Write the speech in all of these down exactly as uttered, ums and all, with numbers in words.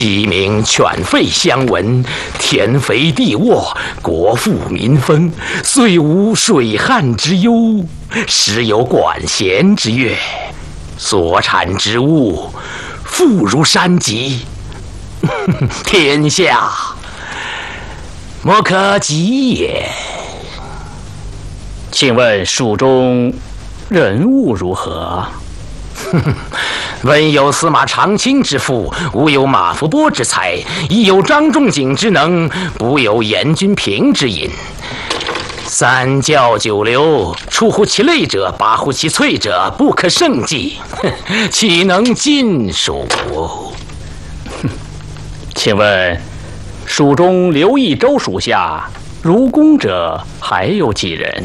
鸡鸣犬吠相闻，天肥地沃，国富民丰，虽无水旱之忧，时有管弦之乐，所产之物，富如山脊，天下莫可及也。 请问蜀中人物如何？ 文有司马长卿之父，武有马伏波之才，亦有张仲景之能，不有严君平之隐。三教九流，出乎其类者，拔乎其萃者，不可胜计，岂能尽数？ 请问蜀中刘益州属下如公者还有几人？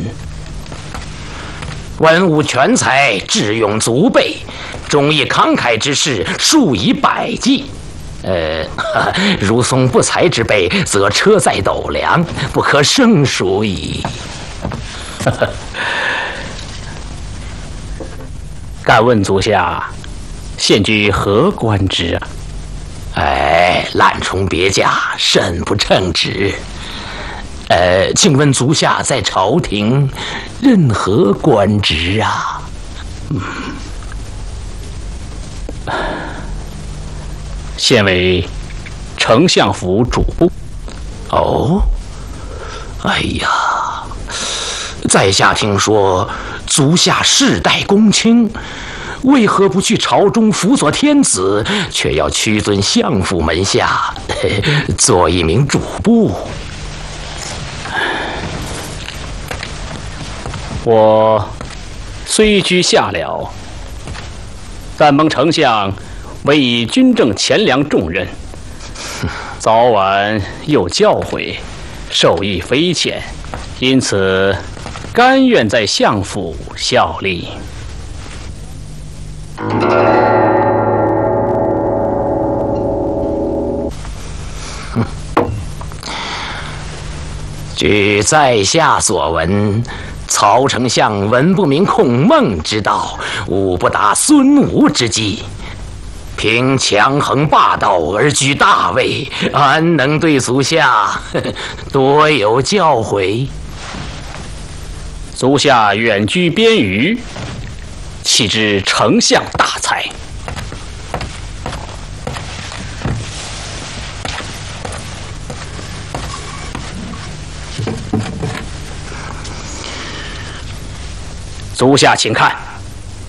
文武全才，智勇足备，忠义慷慨之士数以百计。呃，如松不才之辈，则车载斗量，不可胜数矣。 敢问足下，现居何官职啊？ 哎，滥充别驾，甚不称职。呃，请问足下在朝廷任何官职啊？ 嗯，现为丞相府主簿。 哦，哎呀，在下听说足下世代公卿，为何不去朝中辅佐天子，却要屈尊相府门下，做一名主簿？ 我虽居下僚，但蒙丞相委以军政钱粮重任，早晚有教诲，受益匪浅，因此甘愿在相府效力。 据在下所闻，曹丞相文不明孔孟之道，武不达孙吴之计，凭强横霸道而居大位，安能对足下多有教诲？ 足下远居边隅，岂知丞相大才？足下请看。